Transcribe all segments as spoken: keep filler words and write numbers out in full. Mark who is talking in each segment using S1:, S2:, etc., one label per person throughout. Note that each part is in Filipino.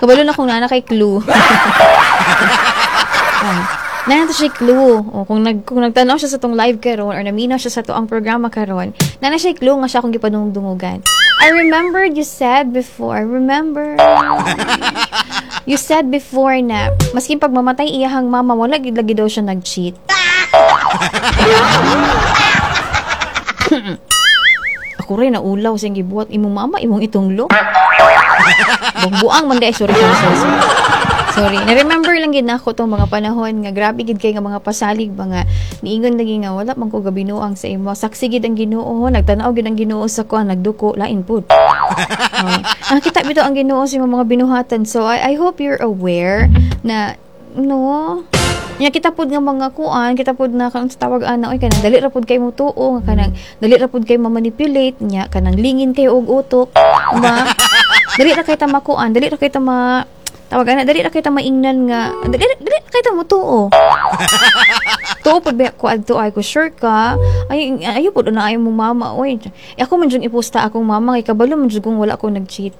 S1: Kabalo na kung nana kay clue. Ah, nana to siya clue. O, kung, nag, kung nagtanaw siya sa tong live karon or naminaw siya sa to ang programa karon, nana siya clue nga siya kung gipadungdungugan. I remembered you said before, remember? You said before na, maskin pag mamatay iyahang mama mo, lagi-lagi daw siya nag-cheat. Ako rin, naulaw siyang gibuhat. Imong mama, imong itunglo. Buang-buang man day. Sorry, sorry, sorry. Sorry, sorry. Na-remember lang gid nako tong mga panahon nga grabe gid kay nga mga pasalig ba nga niingon lagi nga wala man ko gabinuang sa imo. Saksi gid ang Ginoo, nagtanaw gid ang Ginoo sa kuan, nagduko lain pud. Uh, nakita bitaw ang Ginoo sa mga binuhatan. So I I hope you're aware na no. Nya kita pud nga mga kuan, kita pud na kanang tawag ana oy kanang dali ra pud kay mo tuo, nga kanang dali ra pud kay ma-manipulate nya, kanang lingin kay og utok, ba? Dali ra kay ta makuan, dali ra kay ta ma tawag ana, dali ra kay ta maingnan nga, dali dali ra kay ta mo tuo. Tuo pud ba ko adto ay ko sure ka. Ay ayo pud na ayo mo mama oy. E ako man jud iposta akong mama kay kabalo man jud kung wala ko nag-cheat.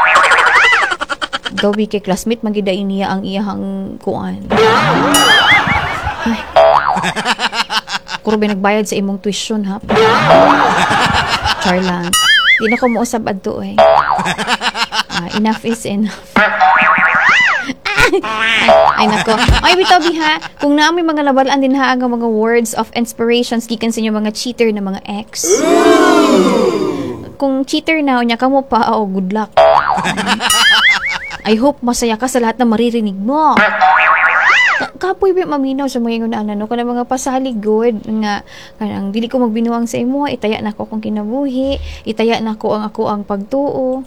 S1: Gawi kay classmate magida niya ang iyahang kuan. Ay. Kuro ba nagbayad sa imong tuition, ha? Char lang. Di na ko mausab adto eh. Ah, enough is enough. ay, ay nako. Ay bitaw biha, kung naami mga labalaan din ha ang mga words of inspirations gikan sa inyo mga cheater na mga ex. Kung cheater na unya kamo pa, oh, good luck. I hope masaya ka sa lahat na maririnig mo. Kapoy ba maminaw sa mga ingon ano kana mga pasalig good nga kanang dili ko magbinuang sa imo, itaya na ko kung kinabuhi, itaya na ko ang ako ang pagtuo.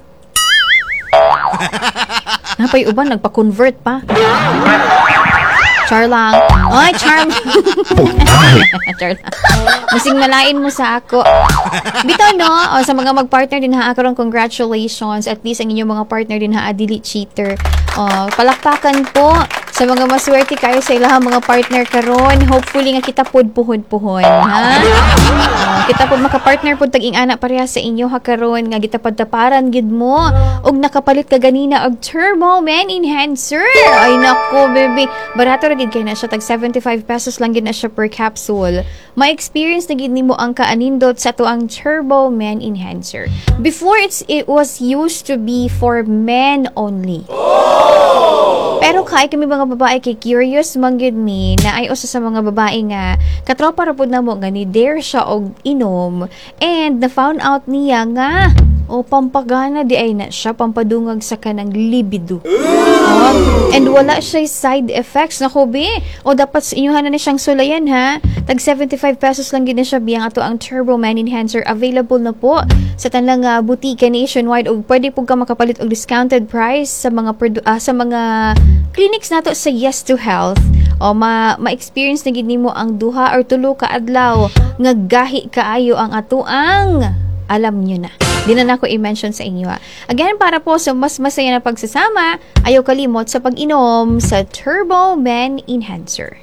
S1: Napay uban nagpa-convert pa. Char lang. Ay, charm. Char lang. Masing nalain mo sa ako. Bitaw no, o, sa mga mag-partner din ha, ako ron congratulations. At least ang inyong mga partner din ha, adili cheater. O, palakpakan po sa mga maswerte kayo sa ilang mga partner karon. Hopefully nga kita pod puhod-puhon, ha? O, kita pod maka-partner pod taging anak pareha sa inyo ha karon nga gitapad-taparan gid mo og nakapalit ka ganina og Turbo Man Enhancer. Ay nako, baby. Barato ra gid kay na siya tag seventy-five pesos lang gid na siya per capsule. Ma-experience na gid nimo ang kaanindot sa to ang Turbo Man Enhancer. Before it's it was used to be for men only. Pero kay kami mga babae kay curious man gyud ni na ay usa sa mga babae nga katropa ra pud namo nga ni dare siya og inom and na found out niya nga o pampagana di ay na siya pampadungag sa kanang libido. Oh, and wala siya side effects na kobe. O dapat sa inyohan na ni siyang sulayan ha. Tag seventy-five pesos lang gid na siya biyang ato ang Turbo Man Enhancer available na po sa tanang uh, butika nationwide og pwede pug ka makapalit og discounted price sa mga uh, sa mga clinics nato sa Yes to Health. O ma ma-experience na gid nimo ang duha or tulo ka adlaw nga gahi kaayo ang ato ang alam nyo na. Di na ako i-mention sa inyo ha. Again, para po sa mas masaya na pagsasama, ayaw kalimot sa pag-inom sa Turbo Man Enhancer.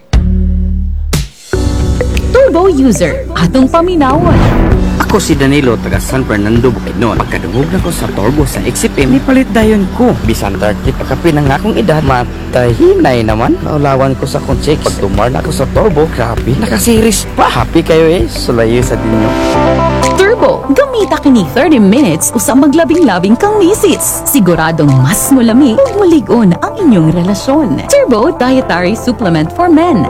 S2: Turbo user, atong paminawan.
S3: Ako si Danilo, taga San Fernando, Bukidnon. Pagkadungog na ko sa Turbo sa X F M, nipalit dayon ko. Bisan thirty pagkapi ng akong edad, matahinay naman. Naulawan ko sa kong chicks. Pag tumar na ako sa Turbo, grabe, nakasiris pa. Happy kayo eh, sulayo sa dinyo.
S2: Turbo, gamita kini thirty minutes usang maglabing-labing kang misis. Siguradong mas mulami ug maligon ang inyong relasyon. Turbo Dietary Supplement for Men.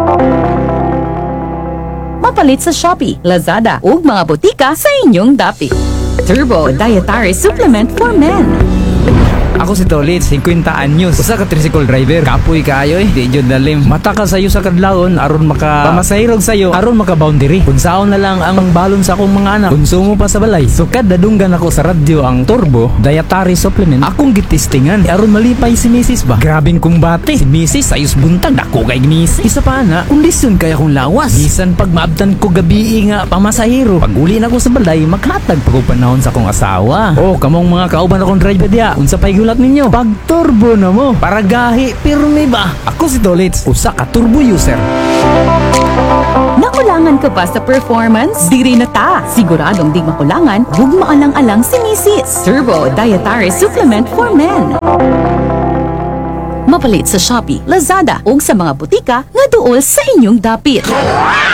S2: Mapalit sa Shopee, Lazada ug mga botika sa inyong dapit. Turbo Dietary Supplement for Men.
S4: Ako si Tolit, fifty anyos. Usa ka tricycle driver. Kapoy kaayo eh. Di jud dalim. Mata ka sayo sa kadlawon aron maka pamasahirog sayo aron maka boundary. Kunsaon na lang ang balon sa akong mga anak. Konsumo pa sa balay. So kada dunggan ako sa radyo ang Turbo Dietary Supplement. Akong gitistingan aron malipay si Missus ba. Grabing kumbate. Si Missus ayos buntag dako kay Missus. Isa pa na, kondisyon kaya kong lawas. Bisan pag maabtan ko gabi nga pamasahiro. Pag uli na ko sa balay, maghatag pa ko panahon sa akong asawa. Oh, kamong mga kauban akong driver diya. Unsa pay gulat ninyo? Pag turbo na mo. Para gahi, pirmi ba? Ako si Tolits, usa ka turbo user.
S2: Nakulangan ka pa sa performance? Diri na ta. Siguradong di makulangan, huwag maalang-alang si Missus Turbo Dietary Supplement for Men. mapalit sa Shopee, Lazada ug sa mga butika nga duol sa inyong dapit.